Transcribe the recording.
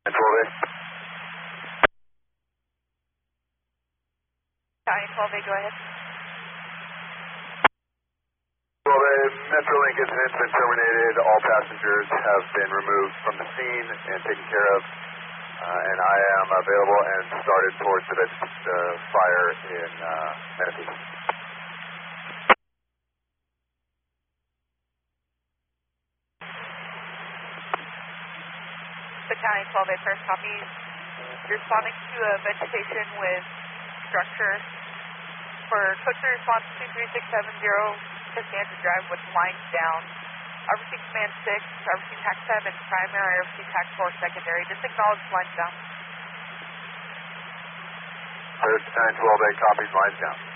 12A. County 12A, go ahead. 12A, Metrolink incident's been terminated. All passengers have been removed from the scene and taken care of. And I am available and started towards the fire in Manatee. The County 12A, first copy. You're responding to a vegetation with structure. For Coaching Response 23670, Cassandra Drive with lines down. RBC Command 6, RBC TAC 7 primary, RBC TAC 4 secondary. Just acknowledge lines down. 12A copies lines down.